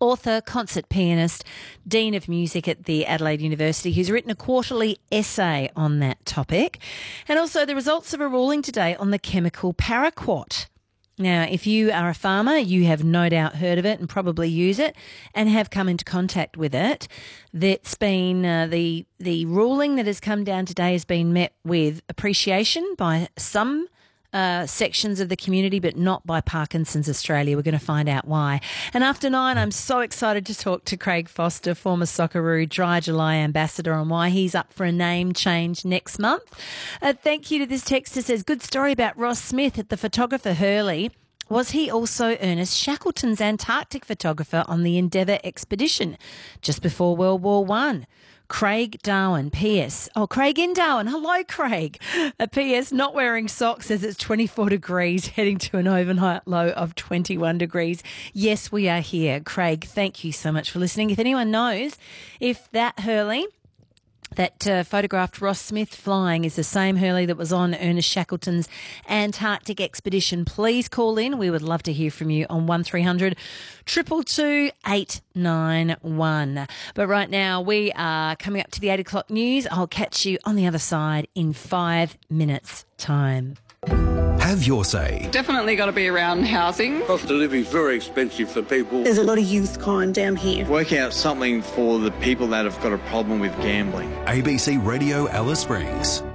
author, concert pianist, Dean of Music at the Adelaide University, who's written a quarterly essay on that topic. And also the results of a ruling today on the chemical paraquat. Now, if you are a farmer, you have no doubt heard of it and probably use it and have come into contact with it. That's been the ruling that has come down today has been met with appreciation by some sections of the community, but not by Parkinson's Australia. We're going to find out why. And after 9, I'm so excited to talk to Craig Foster, former Socceroo Dry July ambassador, on why he's up for a name change next month. Thank you to this texter says, good story about Ross Smith at the photographer Hurley. Was he also Ernest Shackleton's Antarctic photographer on the Endeavour expedition just before World War I? Craig Darwin, P.S. Oh, Craig in Darwin. Hello, Craig. P.S. Not wearing socks as it's 24 degrees, heading to an overnight low of 21 degrees. Yes, we are here. Craig, thank you so much for listening. If anyone knows if that Hurley that photographed Ross Smith flying is the same Hurley that was on Ernest Shackleton's Antarctic expedition, please call in. We would love to hear from you on 1300 222 891. But right now we are coming up to the 8 o'clock news. I'll catch you on the other side in 5 minutes' time. Have your say. Definitely got to be around housing. Cost of living is very expensive for people. There's a lot of youth crime down here. Work out something for the people that have got a problem with gambling. ABC Radio Alice Springs.